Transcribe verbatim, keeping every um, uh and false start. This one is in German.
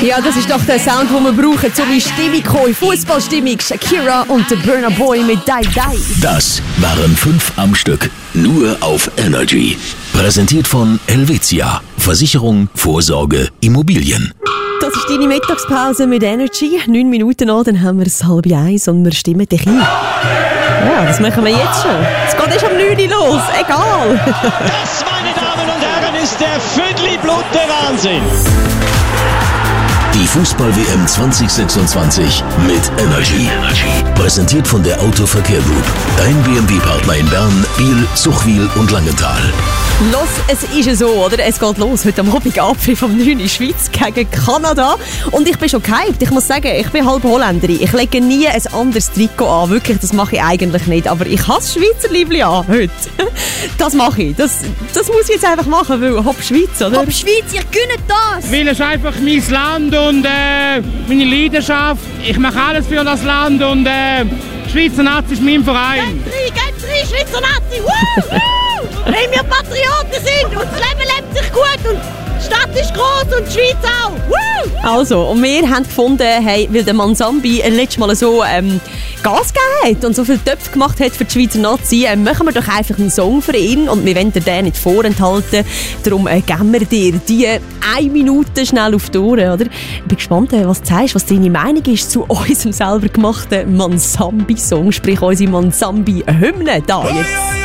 Ja, das ist doch der Sound, den wir brauchen, so wie Stimmung kommen. Fußballstimmung. Shakira und der Burna Boy mit Die Die. Das waren fünf am Stück. Nur auf Energy. Präsentiert von Helvetia. Versicherung, Vorsorge, Immobilien. Das ist deine Mittagspause mit Energy. Neun Minuten noch, dann haben wir es halb eins und wir stimmen dich ein. Ja, das machen wir jetzt schon. Es geht erst um neun Uhr los, egal. Das, meine Damen und Herren, ist der Füdli-Blut der Wahnsinn. Die Fußball-W M zwanzig sechsundzwanzig mit Energy. Präsentiert von der Autoverkehr Group. Dein B M W-Partner in Bern, Biel, Zuchwil und Langenthal. Los, es ist ja so, oder? Es geht los heute am Abend Apfel vom neun in Schweiz gegen Kanada. Und ich bin schon gehypt. Ich muss sagen, ich bin halb Holländerin. Ich lege nie ein anderes Trikot an. Wirklich, das mache ich eigentlich nicht. Aber ich habe das Schweizer Liebli an heute. Das mache ich. Das, das muss ich jetzt einfach machen, weil Hopp Schweiz, oder? Hopp Schweiz, ich gönne das! Weil es einfach mein Land und äh, meine Leidenschaft. Ich mache alles für das Land und äh, Schweizer Nazi ist mein Verein. Geht rein, geht rein, Schweizer Nazi! Woo, woo. Weil wir Patrioten sind und das Leben lebt sich gut und die Stadt ist gross und die Schweiz auch. Woo. Also, und wir haben gefunden, hey, weil der Mansambi letztes Mal so ähm, Gas gegeben hat und so viele Töpfe gemacht hat für die Schweizer Nazi, äh, machen wir doch einfach einen Song für ihn und wir wollen dir den nicht vorenthalten. Darum äh, geben wir dir die eine Minute schnell auf die Ohren, oder? Ich bin gespannt, was du sagst, was deine Meinung ist zu unserem selber gemachten Mansambi-Song, sprich unsere Mansambi-Hymne da jetzt.